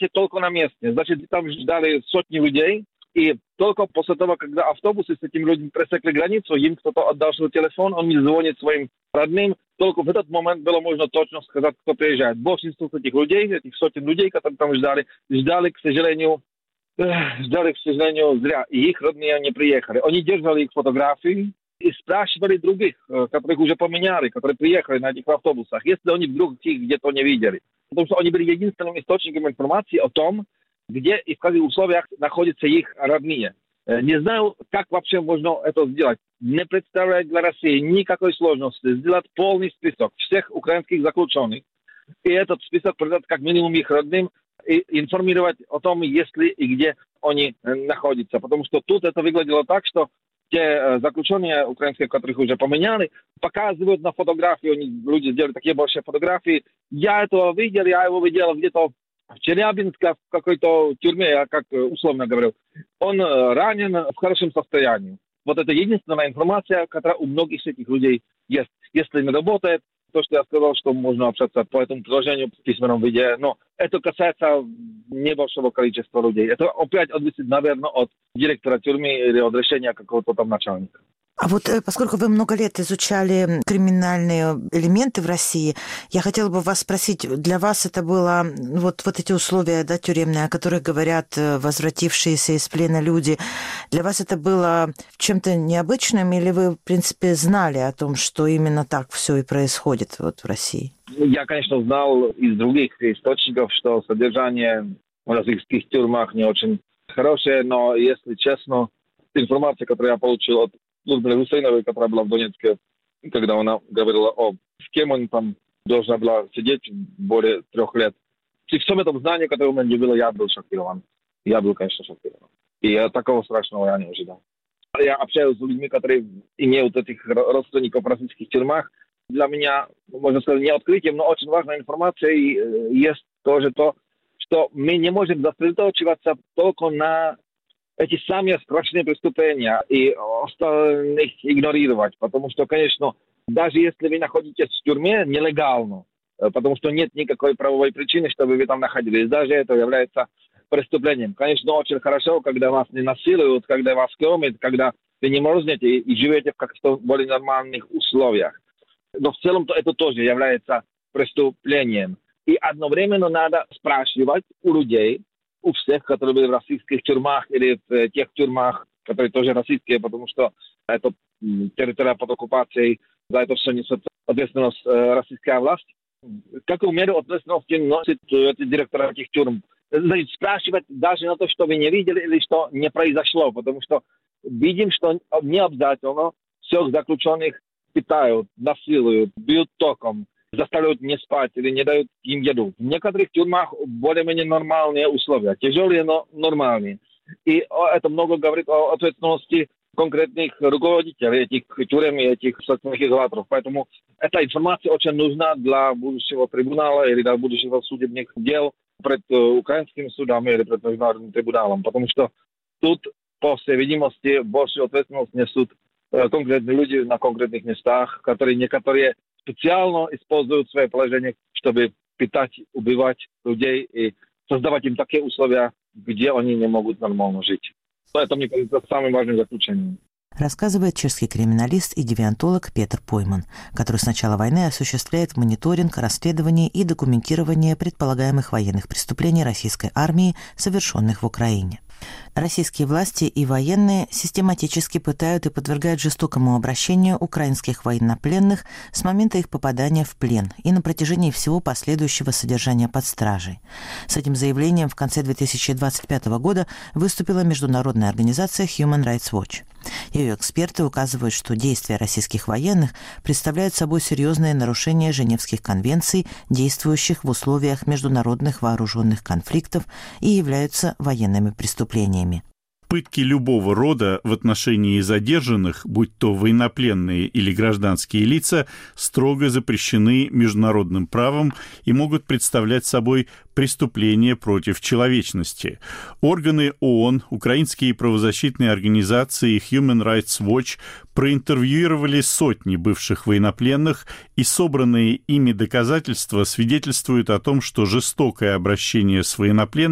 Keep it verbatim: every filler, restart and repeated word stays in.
встретить только на месте. Значит, там ждали сотни людей, и только после того, когда автобусы с этими людьми пересекли границу, им кто-то отдал свой телефон, он не звонит своим родным, только в этот момент было можно точно сказать, кто приезжает. Большинство этих людей, этих сотен людей, которые там ждали, ждали, к сожалению, ждали, к сожалению, зря. И их родные не приехали. Они держали их фотографии и спрашивали других, которых уже поменяли, которые приехали на этих автобусах, если они вдруг их где-то не видели. Потому что они были единственным источником информации о том, где и в каких условиях находятся их родные. Не знаю, как вообще можно это сделать. Не представляет для России никакой сложности сделать полный список всех украинских заключенных. И этот список передать как минимум их родным и информировать о том, если и где они находятся. Потому что тут это выглядело так, что те заключенные украинские, которых уже поменяли, показывают на фотографии, они, люди сделали такие большие фотографии. Я этого видел, я его видел где-то в Челябинске, в какой-то тюрьме, я как условно говорил. Он ранен в хорошем состоянии. Вот это единственная информация, которая у многих этих людей есть. Если не работает, то, что я сказал, что можно общаться по этому приложению в письменном виде, но это касается небольшого количества людей. Это опять зависит, наверное, от директора тюрьмы или от решения какого-то там начальника. А вот поскольку вы много лет изучали криминальные элементы в России, я хотела бы вас спросить, для вас это было вот, вот эти условия, да, тюремные, о которых говорят возвратившиеся из плена люди, для вас это было чем-то необычным или вы, в принципе, знали о том, что именно так все и происходит вот в России? Я, конечно, знал из других источников, что содержание в российских тюрьмах не очень хорошее, но, если честно, информация, которую я получил от Людмилы Гусейновой, которая была в Донецке, когда она говорила о, с кем он там должна была сидеть более трех лет. При всем этом знании, которое у меня было, я был шокирован. Я был, конечно, шокирован. И такого страшного я не ожидал. Я общаюсь с людьми, которые имеют этих родственников в российских тюрьмах. Для меня, можно сказать, не открытием, но очень важной информацией есть тоже то, что мы не можем сосредоточиваться только на эти самые страшные преступления и остальных игнорировать. Потому что, конечно, даже если вы находитесь в тюрьме нелегально, потому что нет никакой правовой причины, чтобы вы там находились, даже это является преступлением. Конечно, очень хорошо, когда вас не насилуют, когда вас кормят, когда вы не мерзнете и живете в каких-то более нормальных условиях. Но в целом это тоже является преступлением. И одновременно надо спрашивать у людей, у всех, которые были в российских тюрьмах или в тех тюрьмах, которые тоже российские, потому что это территория под оккупацией, за это все несет ответственность российская власть. Какую меру ответственности носит эти директоры этих тюрьм? Значит, спрашивать даже на то, что вы не видели или что не произошло, потому что видим, что не обязательно всех заключенных питают, насилуют, бьют током, заставляют не спать или не дают им еду. В некоторых тюрьмах более-менее нормальные условия, тяжелые, но нормальные. И это много говорит о ответственности конкретных руководителей этих тюрем и этих социальных изоляторов. Поэтому эта информация очень нужна для будущего трибунала или для будущего судебных дел пред украинским судом или пред международным трибуналом. Потому что тут, по всей видимости, большую ответственность несут конкретные люди на конкретных местах, которые некоторые специально используют свое положение, чтобы питать, убивать людей и создавать им такие условия, где они не могут нормально жить. Это, мне кажется, самым важным заключением. Рассказывает чешский криминалист и девиантолог Петр Пойман, который с начала войны осуществляет мониторинг, расследование и документирование предполагаемых военных преступлений российской армии, совершенных в Украине. Российские власти и военные систематически пытают и подвергают жестокому обращению украинских военнопленных с момента их попадания в плен и на протяжении всего последующего содержания под стражей. С этим заявлением в конце две тысячи двадцать пятого года выступила международная организация Human Rights Watch. Ее эксперты указывают, что действия российских военных представляют собой серьезное нарушение Женевских конвенций, действующих в условиях международных вооруженных конфликтов, и являются военными преступлениями. Пытки любого рода в отношении задержанных, будь то военнопленные или гражданские лица, строго запрещены международным правом и могут представлять собой преступления против человечности. Органы ООН, украинские правозащитные организации и Human Rights Watch проинтервьюировали сотни бывших военнопленных, и собранные ими доказательства свидетельствуют о том, что жестокое обращение с военнопленными